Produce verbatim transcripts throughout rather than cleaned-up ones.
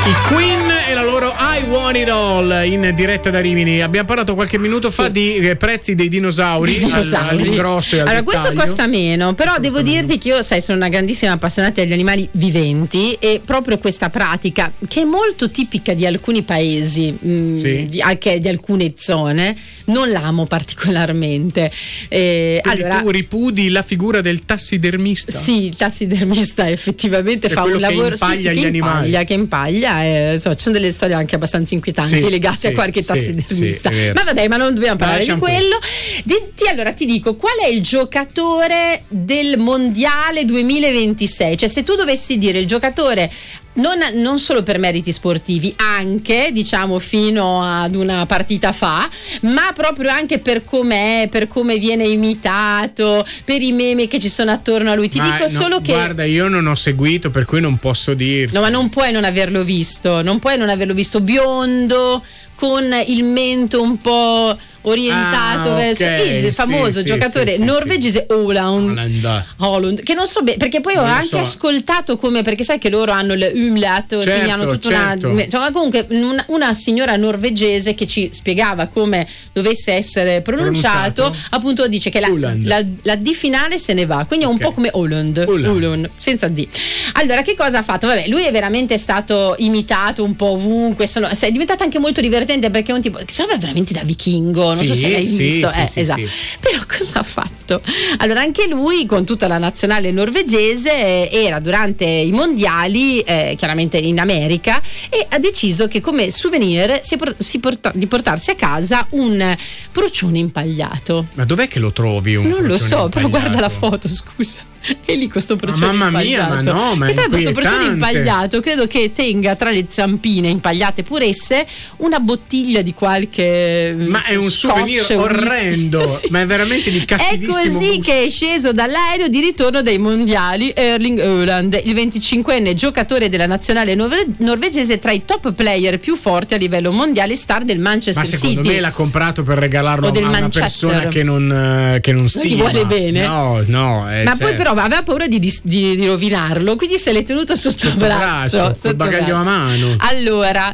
I Queen e la loro I Want It All in diretta da Rimini. Abbiamo parlato qualche minuto fa sì. di eh, prezzi dei dinosauri, dinosauri. all'ingrosso e al allora dettaglio. Questo costa meno, però questo devo dirti meno. Che io, sai, sono una grandissima appassionata degli animali viventi, e proprio questa pratica, che è molto tipica di alcuni paesi, mh, sì. di, anche di alcune zone, non l'amo particolarmente. Eh, allora, tu ripudi la figura del tassidermista? Sì, il tassidermista effettivamente è fa un lavoro che impaglia sì, sì, gli che animali. Impaglia, che impaglia, eh, insomma, ci sono delle storie anche abbastanza inquietanti sì, legate sì, a qualche tassidermista. Sì, ma vabbè, ma non dobbiamo parlare Lasciamo di quello. Di, ti, allora ti dico, qual è il giocatore del mondiale duemilaventisei? Cioè, se tu dovessi dire il giocatore Non, non solo per meriti sportivi, anche diciamo fino ad una partita fa, ma proprio anche per com'è, per come viene imitato, per i meme che ci sono attorno a lui. Ti ma dico no, solo che guarda, io non ho seguito, per cui non posso dirti. No, ma non puoi non averlo visto, non puoi non averlo visto. Biondo, con il mento un po' orientato ah, verso okay, il famoso sì, giocatore sì, norvegese sì. Holland, Holland, che non so bene, perché poi ho non anche so. ascoltato come, perché sai che loro hanno il umlaut, certo, quindi hanno tutta certo. una, cioè, comunque una, una signora norvegese che ci spiegava come dovesse essere pronunciato, pronunciato. appunto dice che la, la, la D finale se ne va, quindi è un okay. po' come Holland, Holland, senza D. Allora, che cosa ha fatto? Vabbè, lui è veramente stato imitato un po' ovunque, sono, è diventato anche molto divertente perché è un tipo che sembra veramente da vichingo, non sì, so se l'hai sì, visto, sì, eh, sì, esatto. Sì. Però cosa ha fatto? Allora, anche lui con tutta la nazionale norvegese era durante i mondiali, eh, chiaramente in America, e ha deciso che come souvenir si, si porta, di portarsi a casa un procione impagliato. Ma dov'è che lo trovi? Un non lo so, impagliato? Però guarda la foto, scusa. E lì questo procione ma mamma impagliato. mia, ma no, ma e tra l'altro questo inquietante. procione impagliato credo che tenga tra le zampine impagliate puresse una bottiglia di qualche ma è un souvenir orrendo sì. ma è veramente di cattivissimo è così gusto. Che è sceso dall'aereo di ritorno dai mondiali Erling Haaland, il venticinquenne giocatore della nazionale norve- norvegese, tra i top player più forti a livello mondiale, star del Manchester City. Ma secondo City. me l'ha comprato per regalarlo o a del una Manchester. persona che non, che non stima, non gli vuole bene, no no eh, ma certo. poi però aveva paura di, di, di rovinarlo, quindi se l'è tenuto sotto, sotto braccio, braccio sotto col bagaglio braccio. a mano. Allora,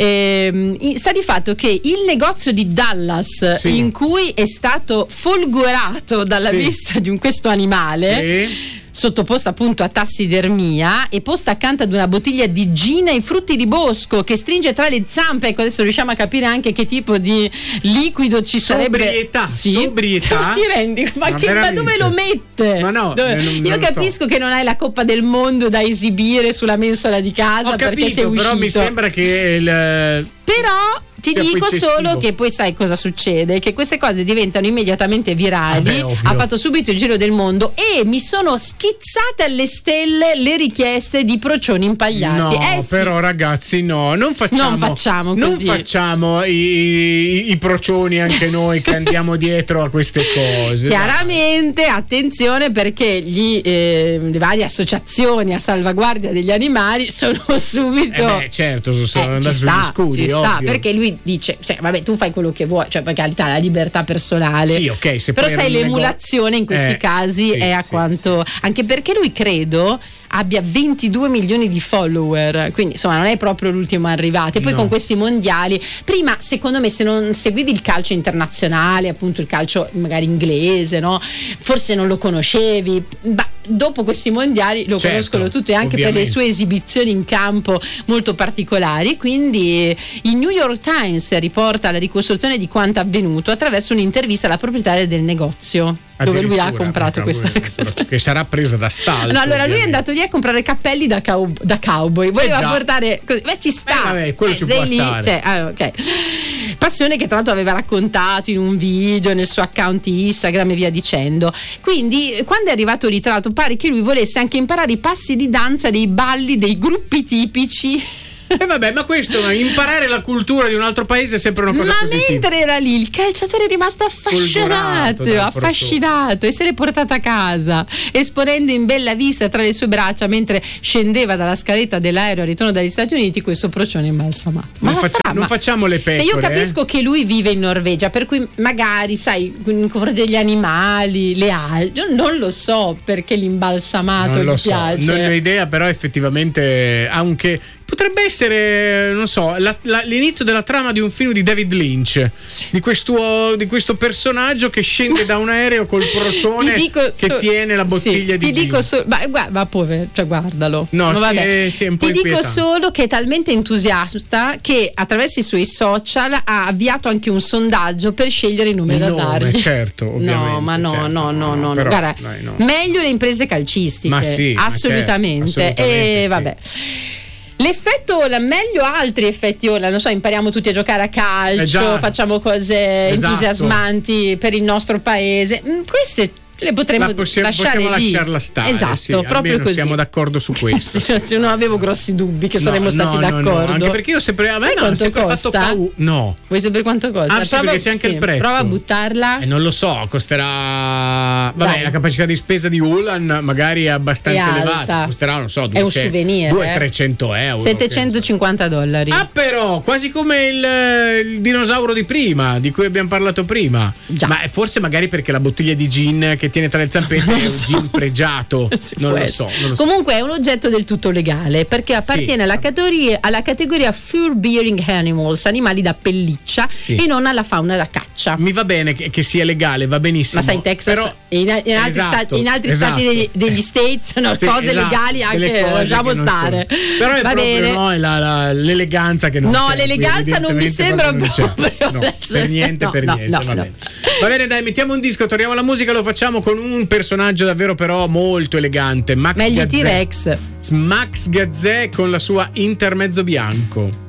ehm, sta di fatto che il negozio di Dallas sì. in cui è stato folgorato dalla sì. vista di un, questo animale sì. sottoposta appunto a tassidermia e posta accanto ad una bottiglia di gin e frutti di bosco che stringe tra le zampe. Ecco, adesso riusciamo a capire anche che tipo di liquido ci sarebbe. Sobrietà, sì. sobrietà. Ti rendi? Ma, ma, che, ma dove lo mette? Ma no, dove? non, Io non capisco so. che non hai la Coppa del Mondo da esibire sulla mensola di casa. Ho perché capito, sei uscito. però mi sembra che il però ti Sia dico solo che poi sai cosa succede, che queste cose diventano immediatamente virali. Vabbè, ha fatto subito il giro del mondo e mi sono schizzate alle stelle le richieste di procioni impagliati. No, eh, sì. però ragazzi no, non facciamo, non facciamo non così. facciamo i, i, i procioni anche noi che andiamo dietro a queste cose. Chiaramente dai. Attenzione, perché gli, eh, le varie associazioni a salvaguardia degli animali sono subito eh beh, certo sono eh, andati sugli scudi, ci sta, ovvio. perché lui dice, cioè vabbè, tu fai quello che vuoi, cioè per carità la libertà personale, sì, ok, se però poi sai l'emulazione nego- in questi eh, casi sì, è a sì, quanto sì, anche sì, perché lui credo abbia ventidue milioni di follower, quindi insomma non è proprio l'ultimo arrivato. E poi no. con questi mondiali, prima secondo me se non seguivi il calcio internazionale, appunto il calcio magari inglese, no, forse non lo conoscevi, ma dopo questi mondiali lo certo, conoscono tutti, anche ovviamente. Per le sue esibizioni in campo molto particolari. Quindi il New York Times riporta la ricostruzione di quanto avvenuto attraverso un'intervista alla proprietaria del negozio dove lui ha comprato questa cosa, che sarà presa d'assalto. No, allora ovviamente. lui è andato lì a comprare cappelli da, cow- da cowboy, voleva eh portare così, beh ci sta, eh, vabbè, quello eh, ci sei può lì, stare. Cioè, ah, ok. Passione che tra l'altro aveva raccontato in un video nel suo account Instagram e via dicendo. Quindi quando è arrivato lì, tra l'altro pare che lui volesse anche imparare i passi di danza dei balli dei gruppi tipici. E eh vabbè, ma questo, imparare la cultura di un altro paese è sempre una cosa ma positiva. Ma mentre era lì, il calciatore è rimasto affascinato, affascinato e se l'è portata a casa, esponendo in bella vista tra le sue braccia mentre scendeva dalla scaletta dell'aereo al ritorno dagli Stati Uniti questo procione imbalsamato. Ma non, faccia, sarà, non ma... facciamo le pecore. Cioè io capisco eh? che lui vive in Norvegia, per cui magari, sai, in confronto degli animali, le alghe, non lo so perché l'imbalsamato non gli lo so, piace. non ho idea, però effettivamente anche potrebbe essere, non so, la, la, l'inizio della trama di un film di David Lynch, sì. di, questo, di questo personaggio che scende da un aereo col procione che so, tiene la bottiglia sì, di ti gin. Dico so, ma, guarda, ma povero, cioè guardalo. No, no, sì, sì, è un po' ti dico inquietante. Solo che è talmente entusiasta che attraverso i suoi social ha avviato anche un sondaggio per scegliere i nomi da dargli. Certo, ovviamente. No, ma no, certo. no, no, no, Però, guarda, dai, no. meglio le imprese calcistiche, ma sì, assolutamente. Ma certo, assolutamente e sì. vabbè. L'effetto, la meglio altri effetti ora, non so, impariamo tutti a giocare a calcio, eh facciamo cose esatto. entusiasmanti per il nostro paese. Queste le potremmo la possi- lasciare possiamo lì. lasciarla stare, esatto, sì, proprio così. Siamo d'accordo su questo. sì, non avevo grossi dubbi che no, saremmo no, stati no, d'accordo. No, anche perché io sempre a me no, sempre fatto paura. No. Vuoi sapere quanto costa? Ah, sì, prova, perché c'è anche sì, il prezzo. Prova a buttarla. Eh, non lo so, costerà. Vabbè, Dai. La capacità di spesa di Ulan magari è abbastanza è elevata. Costerà, non so, è un souvenir. duecento trecento euro. settecentocinquanta dollari. Ah, però, quasi come il, il dinosauro di prima, di cui abbiamo parlato prima. Già. Ma forse magari perché la bottiglia di gin che tiene tra le zampette è un so. gin pregiato. non, lo so, non lo so. Comunque è un oggetto del tutto legale perché appartiene sì. alla, categoria, alla categoria fur bearing animals, animali da pelliccia sì. e non alla fauna da caccia. Mi va bene che, che sia legale, va benissimo. Ma sai, in Texas però, in, in altri, esatto, stati, in altri esatto. stati degli, degli States no, sì, cose esatto, legali anche lasciamo stare. Però è va proprio bene. No, la, la, l'eleganza che non no c'è. l'eleganza non mi sembra proprio no, per niente no, per no, niente no, va, no. Bene. Va bene, dai, mettiamo un disco, torniamo alla musica, lo facciamo con un personaggio davvero però molto elegante, Max meglio Gazzè. T-Rex. Max Gazzè con la sua Intermezzo Bianco.